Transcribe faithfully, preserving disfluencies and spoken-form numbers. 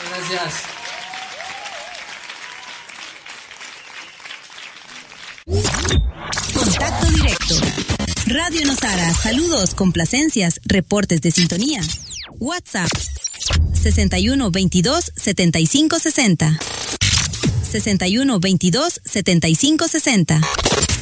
Gracias. Contacto directo. Radio Nosara, saludos, complacencias, reportes de sintonía. WhatsApp sesenta y uno veintidós setenta y cinco sesenta. sesenta y uno veintidós setenta y cinco sesenta.